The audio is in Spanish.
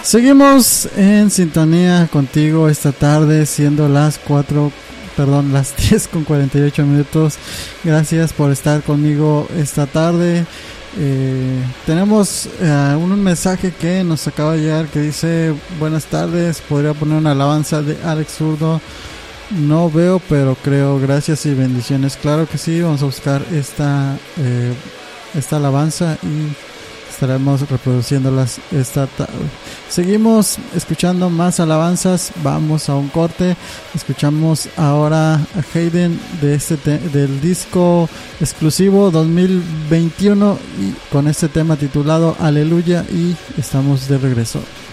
Seguimos en sintonía contigo esta tarde, siendo las 10:48. Gracias por estar conmigo esta tarde. Tenemos un mensaje que nos acaba de llegar que dice: buenas tardes, podría poner una alabanza de Alex Zurdo. No veo, pero creo. Gracias y bendiciones. Claro que sí, vamos a buscar esta alabanza y estaremos reproduciéndolas esta tarde. Seguimos escuchando más alabanzas. Vamos a un corte. Escuchamos ahora a Hayden del disco exclusivo 2021 y con este tema titulado Aleluya, y estamos de regreso.